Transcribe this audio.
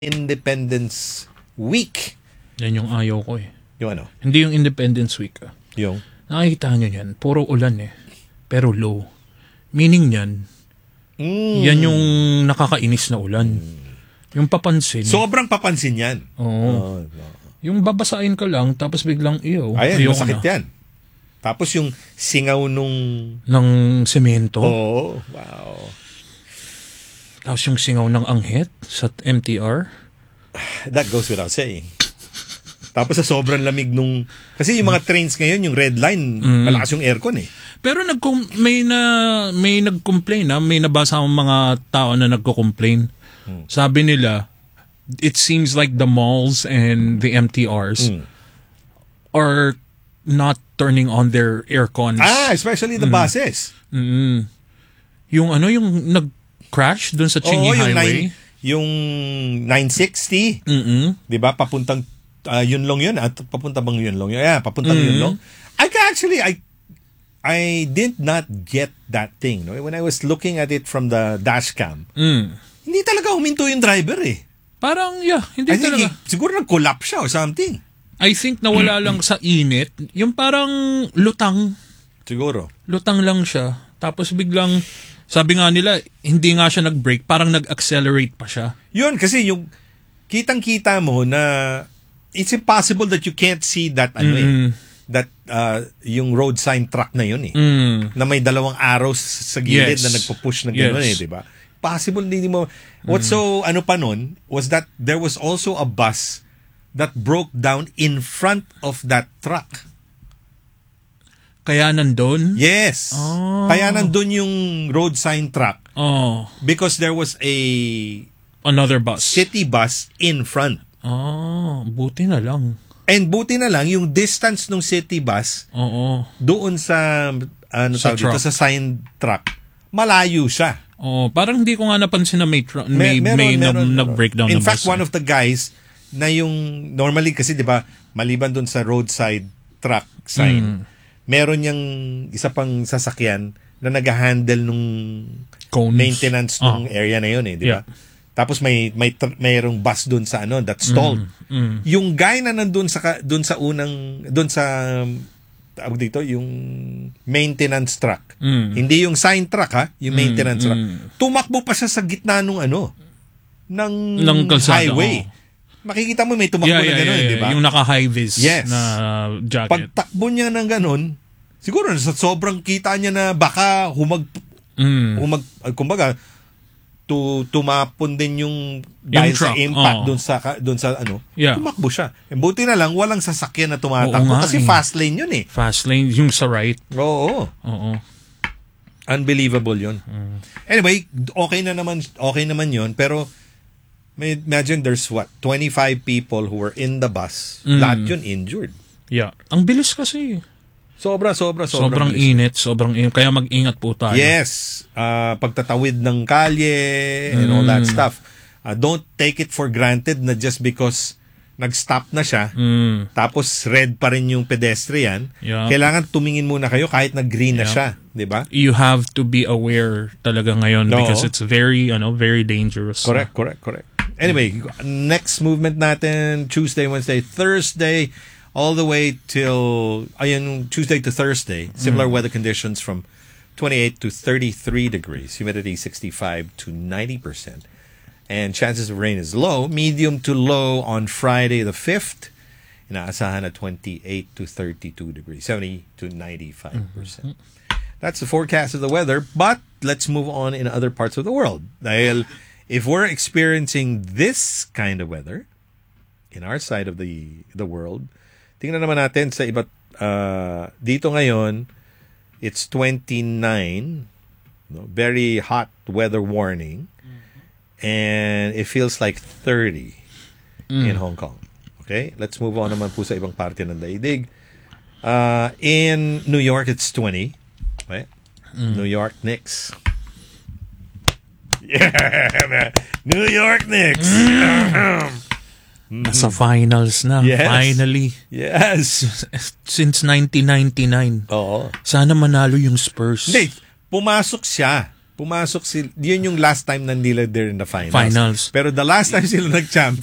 Independence Week. Yan yung ayaw ko eh. Yung ano? Hindi yung Independence Week. Yung? Nakikita nyo yan. Puro ulan eh. Pero low. Meaning yan, yan yung nakakainis na ulan. Yung papansin. Sobrang papansin yan. Oo. Yung babasain ka lang, tapos biglang iyo. Ayan, masakit yan. Tapos yung singaw ng semento. Oo. Wow. Tapos yung singaw ng anghit sa MTR. That goes without saying. Tapos sa sobrang lamig nung... Kasi yung mga trains ngayon, yung red line, malakas yung aircon eh. Pero may nag-complain may nabasa akong mga tao na nagko-complain. Sabi nila, it seems like the malls and the MTRs are not turning on their aircons. Especially the buses. Yung nag-crash dun sa Chingy Highway. Yung 960. Di ba? Papuntang Yunlong yun. At papunta bang Yunlong yun? Yeah, papuntang Yunlong. I did not get that thing. No? When I was looking at it from the dash cam, hindi talaga huminto yung driver eh. Parang, hindi talaga. Siguro nag-collapse siya or something. I think nawala lang sa init. Yung parang lutang. Siguro. Lutang lang siya. Tapos biglang, sabi nga nila, hindi nga siya nag-brake. Parang nag-accelerate pa siya. Yun, kasi yung kitang-kita mo na it's impossible that you can't see that yung road sign truck na yun eh. Na may dalawang arrows sa gilid na nagpo-push na gano'n eh, di ba? Possible hindi mo. What's so pa nun was that there was also a bus that broke down in front of that truck. Kaya nandun? Yes. Kaya nandun yung road sign truck. Because there was another bus. City bus in front. Buti na lang. And buti na lang yung distance ng city bus doon sa sa sign truck, malayo siya. Parang hindi ko nga napansin na may nag-breakdown. In fact, one of the guys na yung normally kasi 'di ba, maliban doon sa roadside truck sign, meron yang isa pang sasakyan na nag-handle nung maintenance ng area na yun eh, 'di ba? Tapos mayroong bus doon sa that stalled. Yung guy na nandun sa dito yung maintenance truck. Hindi yung sign truck yung maintenance truck. Tumakbo pa siya sa gitna nung ng kalsada, highway. Makikita mo may tumakbo na gano'n, di ba? Yung naka-high-vis na jacket. Pagtakbo niya ng gano'n, siguro sa sobrang kita niya na baka kumbaga tumapon din yung dahil sa impact doon sa tumakbo siya. Buti na lang walang sasakyan na tumatakbo kasi fast lane yun eh. Fast lane yung sa right. Oo. Unbelievable yun. Anyway, okay naman yun, pero imagine there's 25 people who were in the bus. Lahat yun injured. Yeah. Ang bilis kasi. Sobrang init. Kaya mag-ingat po tayo. Yes. Pagtatawid ng kalye and all that stuff. Don't take it for granted na just because nag-stop na siya, tapos red pa rin yung pedestrian, kailangan tumingin muna kayo kahit nag-green na siya. Diba? You have to be aware talaga ngayon because it's very, very dangerous. Correct. Anyway, next movement natin, Tuesday, Wednesday, Thursday, all the way till Tuesday to Thursday, similar weather conditions from 28 to 33 degrees, humidity 65 to 90%. And chances of rain is low, medium to low on Friday the 5th. Inaasahan at 28 to 32 degrees, 70 to 95%. That's the forecast of the weather, but let's move on in other parts of the world. Dahil if we're experiencing this kind of weather in our side of the world, tingnan naman natin sa iba't dito ngayon, it's 29, very hot weather warning, and it feels like 30 in Hong Kong. Okay, let's move on naman po sa ibang parte ng daigdig. In New York, it's 20. Okay? New York Knicks. Yeah, New York Knicks. Nasa finals na. Yes. Finally. Yes. Since 1999. Oo. Sana manalo yung Spurs. Hindi, pumasok siya pumasok sila, yun yung last time na nila they're in the finals. Finals. Pero the last time sila nag-champion,